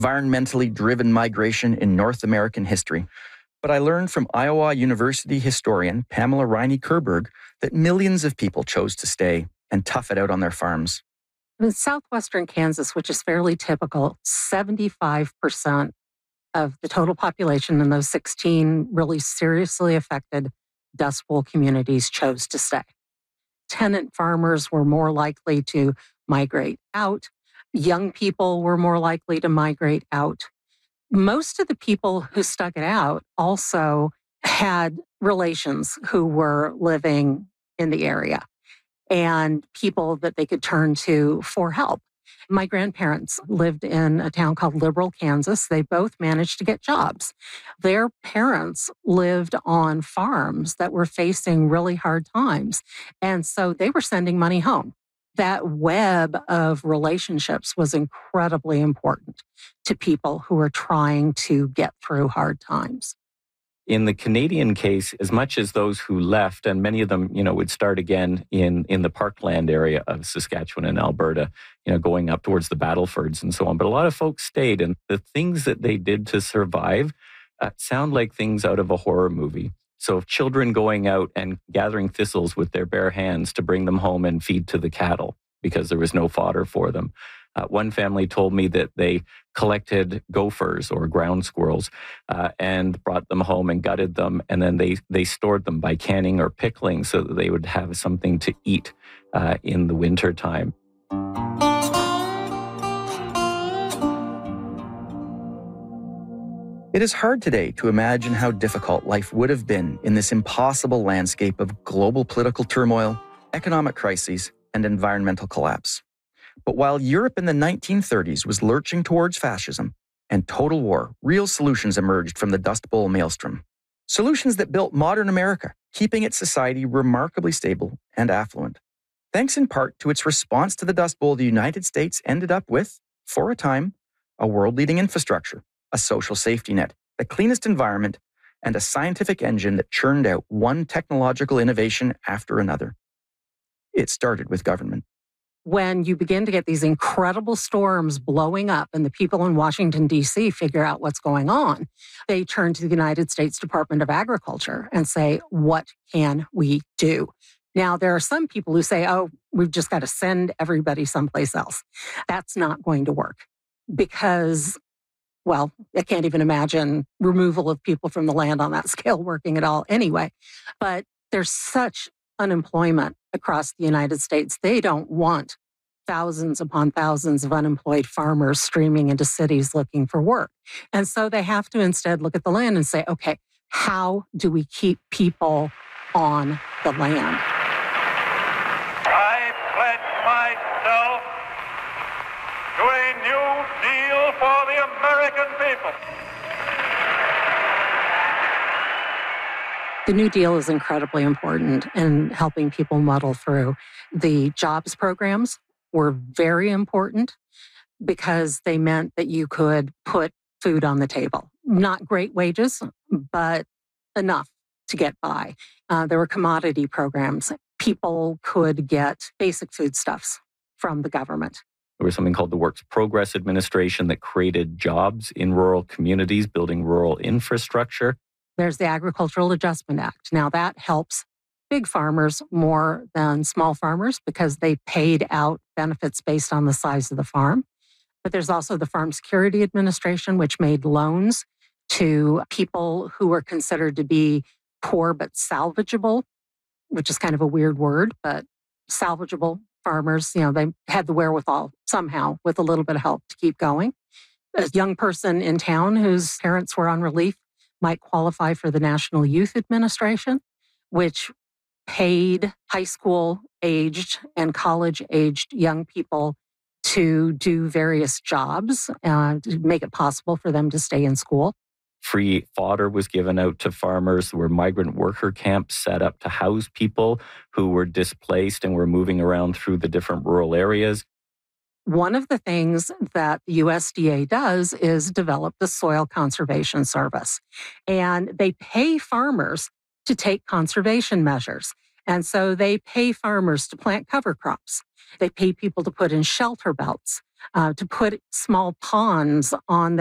environmentally driven migration in North American history. But I learned from Iowa University historian Pamela Riney-Kerberg that millions of people chose to stay and tough it out on their farms. In southwestern Kansas, which is fairly typical, 75% of the total population in those 16 really seriously affected Dust Bowl communities chose to stay. Tenant farmers were more likely to migrate out. Young people were more likely to migrate out. Most of the people who stuck it out also had relations who were living in the area and people that they could turn to for help. My grandparents lived in a town called Liberal, Kansas. They both managed to get jobs. Their parents lived on farms that were facing really hard times. And so they were sending money home. That web of relationships was incredibly important to people who were trying to get through hard times. In the Canadian case, as much as those who left, and many of them, would start again in the parkland area of Saskatchewan and Alberta, going up towards the Battlefords and so on. But a lot of folks stayed, and the things that they did to survive sound like things out of a horror movie. So children going out and gathering thistles with their bare hands to bring them home and feed to the cattle because there was no fodder for them. One family told me that they collected gophers or ground squirrels and brought them home and gutted them, and then they stored them by canning or pickling so that they would have something to eat in the wintertime. It is hard today to imagine how difficult life would have been in this impossible landscape of global political turmoil, economic crises, and environmental collapse. But while Europe in the 1930s was lurching towards fascism and total war, real solutions emerged from the Dust Bowl maelstrom. Solutions that built modern America, keeping its society remarkably stable and affluent. Thanks in part to its response to the Dust Bowl, the United States ended up with, for a time, a world-leading infrastructure, a social safety net, the cleanest environment, and a scientific engine that churned out one technological innovation after another. It started with government. When you begin to get these incredible storms blowing up and the people in Washington, D.C. figure out what's going on, they turn to the United States Department of Agriculture and say, what can we do? Now, there are some people who say, oh, we've just got to send everybody someplace else. That's not going to work because, well, I can't even imagine removal of people from the land on that scale working at all anyway. But there's such unemployment across the United States. They don't want thousands upon thousands of unemployed farmers streaming into cities looking for work. And so they have to instead look at the land and say, okay, how do we keep people on the land? I pledge myself to a new deal for the American people. The New Deal is incredibly important in helping people muddle through. The jobs programs were very important because they meant that you could put food on the table. Not great wages, but enough to get by. There were commodity programs. People could get basic foodstuffs from the government. There was something called the Works Progress Administration that created jobs in rural communities, building rural infrastructure. There's the Agricultural Adjustment Act. Now that helps big farmers more than small farmers because they paid out benefits based on the size of the farm. But there's also the Farm Security Administration, which made loans to people who were considered to be poor but salvageable, which is kind of a weird word, but salvageable farmers, they had the wherewithal somehow with a little bit of help to keep going. A young person in town whose parents were on relief might qualify for the National Youth Administration, which paid high school-aged and college-aged young people to do various jobs to make it possible for them to stay in school. Free fodder was given out to farmers. There were migrant worker camps set up to house people who were displaced and were moving around through the different rural areas. One of the things that the USDA does is develop the Soil Conservation Service. And they pay farmers to take conservation measures. And so they pay farmers to plant cover crops. They pay people to put in shelter belts. to put small ponds on